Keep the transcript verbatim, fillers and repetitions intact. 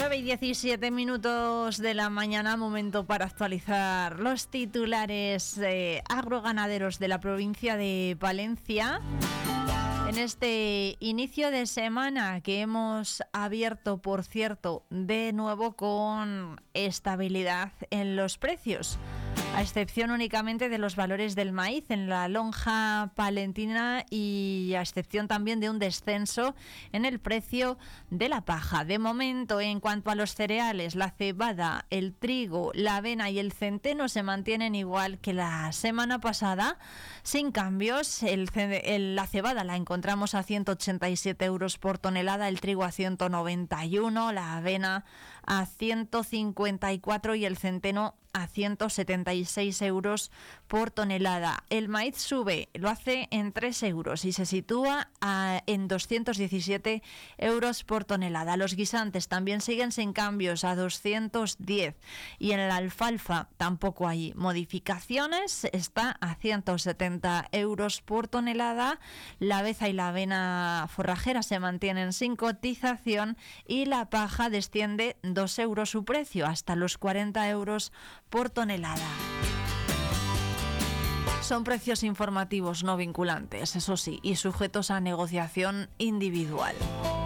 nueve y diecisiete minutos de la mañana, momento para actualizar los titulares eh, agroganaderos de la provincia de Palencia. En este inicio de semana que hemos abierto, por cierto, de nuevo con estabilidad en los precios, a excepción únicamente de los valores del maíz en la lonja palentina y a excepción también de un descenso en el precio de la paja. De momento, en cuanto a los cereales, la cebada, el trigo, la avena y el centeno se mantienen igual que la semana pasada, sin cambios. El, el, la cebada la encontramos a ciento ochenta y siete euros por tonelada, el trigo a ciento noventa y uno, la avena a ciento cincuenta y cuatro y el centeno a ciento setenta y seis euros por tonelada. El maíz sube, lo hace en tres euros y se sitúa a, en doscientos diecisiete euros por tonelada. Los guisantes también siguen sin cambios a doscientos diez y en la alfalfa tampoco hay modificaciones, está a ciento setenta euros por tonelada. La beza y la avena forrajera se mantienen sin cotización y la paja desciende dos euros su precio hasta los cuarenta euros por tonelada. Son precios informativos no vinculantes, eso sí, y sujetos a negociación individual.